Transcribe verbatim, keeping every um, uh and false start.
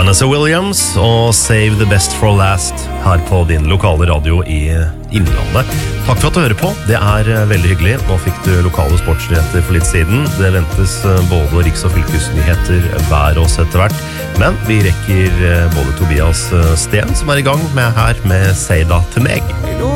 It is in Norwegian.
Vanessa Williams og Save the Best for Last her på din lokale radio i Innlandet. Takk for at du hører på, det er veldig hyggelig. Nå fikk du lokale sportsnyheter for litt siden. Det ventes både riks- og fylkesnyheter hver oss etter hvert. Men vi rekker både Tobias Sten, som er i gang med her med Seida til meg.